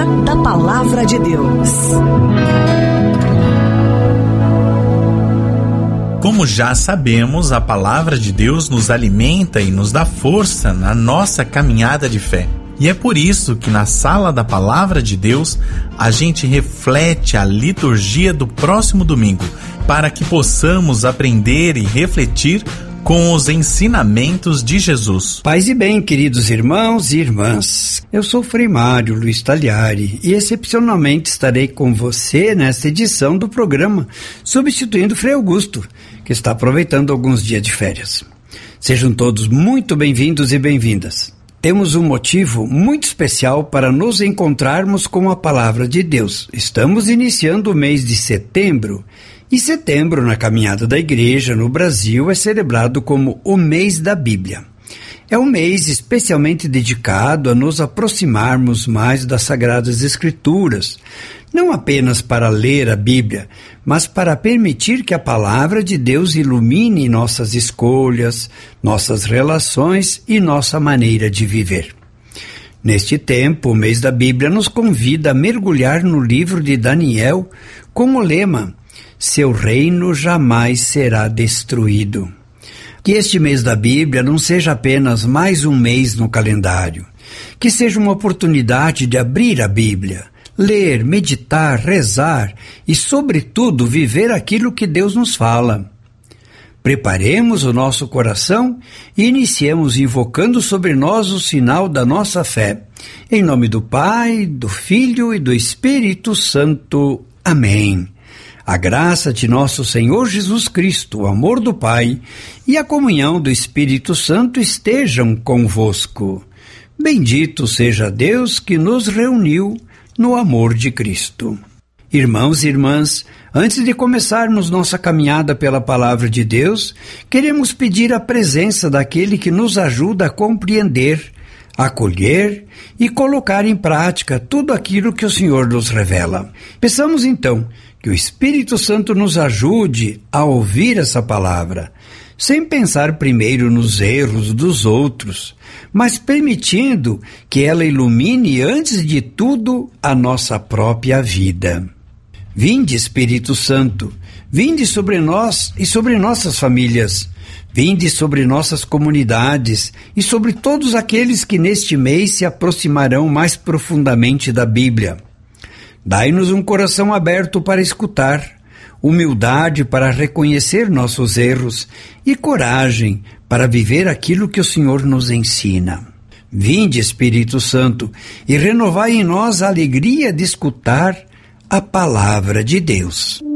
da Palavra de Deus. Como já sabemos, a Palavra de Deus nos alimenta e nos dá força na nossa caminhada de fé. E é por isso que na Sala da Palavra de Deus a gente reflete a liturgia do próximo domingo, para que possamos aprender e refletir com os ensinamentos de Jesus. Paz e bem, queridos irmãos e irmãs. Eu sou Frei Mário Luiz Tagliari e excepcionalmente estarei com você nesta edição do programa, substituindo Frei Augusto, que está aproveitando alguns dias de férias. Sejam todos muito bem-vindos e bem-vindas. Temos um motivo muito especial para nos encontrarmos com a Palavra de Deus. Estamos iniciando o mês de setembro, e setembro, na caminhada da Igreja no Brasil, é celebrado como o mês da Bíblia. É um mês especialmente dedicado a nos aproximarmos mais das Sagradas Escrituras, não apenas para ler a Bíblia, mas para permitir que a Palavra de Deus ilumine nossas escolhas, nossas relações e nossa maneira de viver. Neste tempo, o mês da Bíblia nos convida a mergulhar no livro de Daniel com o lema: seu reino jamais será destruído. Que este mês da Bíblia não seja apenas mais um mês no calendário, que seja uma oportunidade de abrir a Bíblia, ler, meditar, rezar e, sobretudo, viver aquilo que Deus nos fala. Preparemos o nosso coração e iniciemos invocando sobre nós o sinal da nossa fé. Em nome do Pai, do Filho e do Espírito Santo. Amém. A graça de nosso Senhor Jesus Cristo, o amor do Pai e a comunhão do Espírito Santo estejam convosco. Bendito seja Deus que nos reuniu no amor de Cristo. Irmãos e irmãs, antes de começarmos nossa caminhada pela Palavra de Deus, queremos pedir a presença daquele que nos ajuda a compreender, acolher e colocar em prática tudo aquilo que o Senhor nos revela. Peçamos então que o Espírito Santo nos ajude a ouvir essa palavra, sem pensar primeiro nos erros dos outros, mas permitindo que ela ilumine antes de tudo a nossa própria vida. Vinde, Espírito Santo, vinde sobre nós e sobre nossas famílias, vinde sobre nossas comunidades e sobre todos aqueles que neste mês se aproximarão mais profundamente da Bíblia. Dai-nos um coração aberto para escutar, humildade para reconhecer nossos erros e coragem para viver aquilo que o Senhor nos ensina. Vinde, Espírito Santo, e renovai em nós a alegria de escutar a Palavra de Deus.